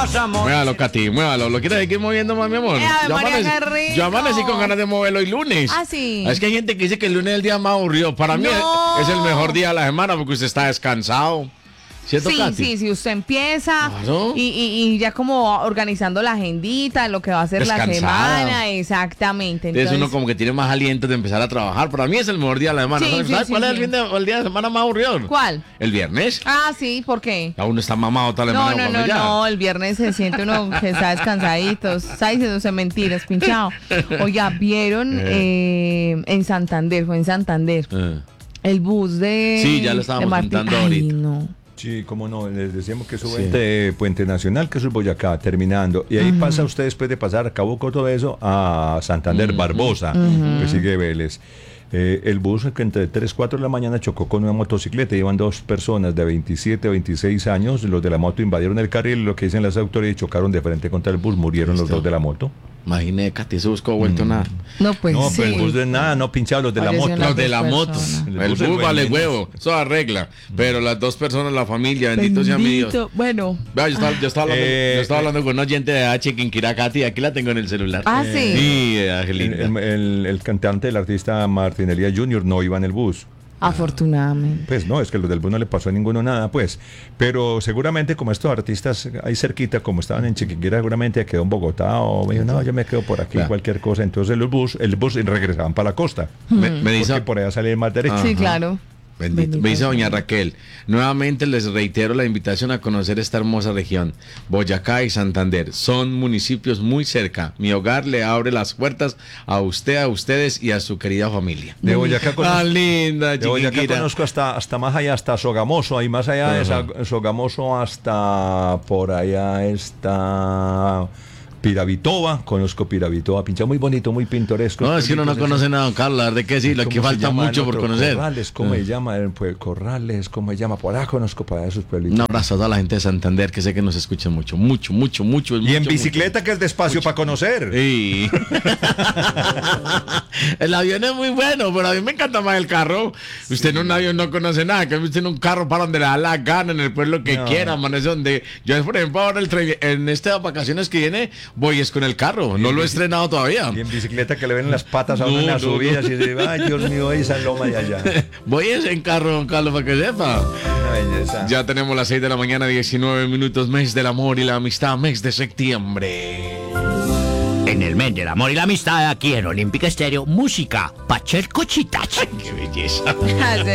Muévalo, Katy, muévalo. ¿Lo quieres seguir moviendo más, mi amor? María, qué rico. Yo amanecí con ganas de moverlo hoy lunes. Ah, sí. Es que hay gente que dice que el lunes es el día más aburrido. Para mí No. es el mejor día de la semana porque usted está descansado. ¿Cierto, Sí, Katy? sí, si usted empieza Claro. y ya como organizando la agendita, lo que va a hacer la Descansada. semana, exactamente. Entonces uno como que tiene más aliento de empezar a trabajar. Para mí es el mejor día de la semana. Sí, ¿Sabes sí, cuál sí, es sí. el día de semana más aburrido? ¿Cuál? El viernes. Ah, sí, ¿por qué? Ya uno está mamado toda la No, semana. no, cuando no, ya. no, el viernes se siente uno que está descansadito, está diciéndose mentiras, pinchado. Oiga, ¿vieron en Santander, fue en Santander, el bus de... Sí, ya lo estábamos de Martín? contando Ay, ahorita. no. Sí, cómo no, les decíamos que Sí. sube Puente Nacional, que eso es Boyacá, terminando. Y ahí pasa usted, después de pasar a Cabuco, todo eso, a Santander, Barbosa, que sigue Vélez. El bus que entre 3, 4 de la mañana chocó con una motocicleta. Iban dos personas de 27, 26 años. Los de la moto invadieron el carril, lo que dicen las autoridades, chocaron de frente contra el bus, murieron los dos de la moto. Imagínate, Katy, ese buscó vuelto nada. No, pues No, sí. pero el bus de nada, no pinchado los de la Falleció moto. una Los de la dos moto. personas. El bus bus es vale bueno. huevo. Eso arregla. Pero las dos personas, la familia, bendito sea mi Dios. Bendito. Bueno. Vea, yo estaba hablando con un oyente de H. Quinquirá, Katy. Aquí la tengo en el celular. Ah, sí. Sí, Angelina. El cantante, el artista Martín Elías Jr. no iba en el bus. Afortunadamente. Pues no, es que los del bus no le pasó a ninguno nada, pues. Pero seguramente como estos artistas ahí cerquita, como estaban en Chiquinquirá, seguramente quedó en Bogotá o me dijo, no, yo me quedo por aquí, Claro. cualquier cosa. Entonces el bus regresaban para la costa. Me dice, Porque por allá salía más derecho. Sí, claro. bendito. Me dice Bendito doña sea. Raquel, nuevamente les reitero la invitación a conocer esta hermosa región. Boyacá y Santander son municipios muy cerca. Mi hogar le abre las puertas a usted, a ustedes y a su querida familia. De Boyacá Ah, linda, De Boyacá Chiquinquirá. conozco hasta más allá, hasta Sogamoso, ahí más allá de Sogamoso hasta por allá está Piravitoba, conozco Piravitoba, pincha muy bonito, muy pintoresco. No, es que uno no conoce nada, don Carlos, la verdad que sí, lo que ¿Cómo se falta llama mucho el por otro? conocer. Corrales, ¿cómo se llama? Pues, Corrales, ¿cómo se llama? Por allá conozco para esos pueblitos. Un abrazo a toda la gente de Santander, que sé que nos escucha mucho, mucho, mucho, mucho. Y en bicicleta, que es despacio para conocer. Sí. El avión es muy bueno, pero a mí me encanta más el carro. Usted en un avión no conoce nada, que usted en un carro para donde le da la gana, en el pueblo que No. quiera, amanece donde... Yo, por ejemplo, ahora en estas vacaciones que viene, voy es con el carro, no lo he estrenado todavía. Y en bicicleta que le ven las patas a uno No, en las no, subidas no. y dice, ay, Dios mío, esa loma de allá. Voy es en carro, don Carlos, para que sepa. Una belleza. Ya tenemos las 6 de la mañana, 19 minutos, mes del amor y la amistad, mes de septiembre. En el mes del amor y la amistad, aquí en Olímpica Estéreo, música, Pacher Cochitache. ¡Qué belleza!